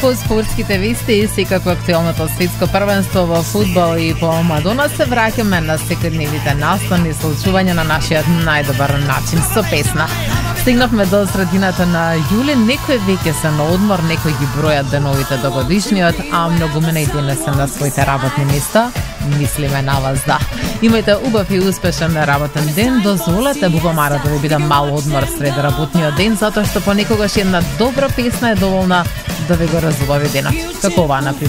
По спортските вести, секако актуелното светско првенство во фудбал и по омладина се враќаме на секојдневните настани и случувања на нашиот најдобар начин со песна. Стигнавме до средината на јули, некои веќе се на одмор, некои ги бројат деновите до годишниот, а многумина и денес се на своите работни места. Мислиме на вас, да. Имајте убав и успешен работен ден, дозволете бубамара да ви биде мал одмор сред работниот ден, затоа што понекогаш една добра песна е доволна да ви го разубави денот. Како ова, например.